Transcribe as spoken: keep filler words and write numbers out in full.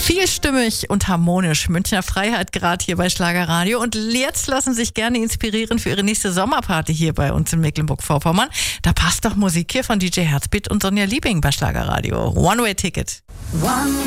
Vielstimmig und harmonisch. Münchner Freiheit gerade hier bei Schlagerradio. Und jetzt lassen sich gerne inspirieren für ihre nächste Sommerparty hier bei uns in Mecklenburg-Vorpommern. Da passt doch Musik hier von D J Herzbeat und Sonja Liebing bei Schlagerradio. One-Way-Ticket. One